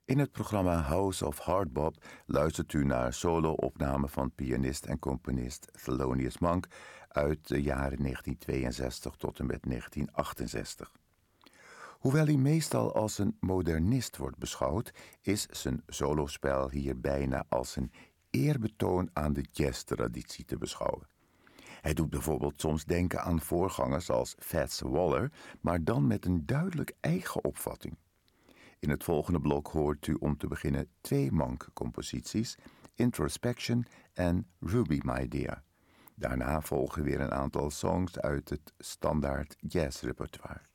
In het programma House of Hardbop luistert u naar solo-opnamen van pianist en componist Thelonious Monk uit de jaren 1962 tot en met 1968. Hoewel hij meestal als een modernist wordt beschouwd, is zijn solospel hier bijna als een eerbetoon aan de jazztraditie te beschouwen. Hij doet bijvoorbeeld soms denken aan voorgangers als Fats Waller, maar dan met een duidelijk eigen opvatting. In het volgende blok hoort u om te beginnen 2 Monk-composities, Introspection en Ruby My Dear. Daarna volgen weer een aantal songs uit het standaard jazzrepertoire.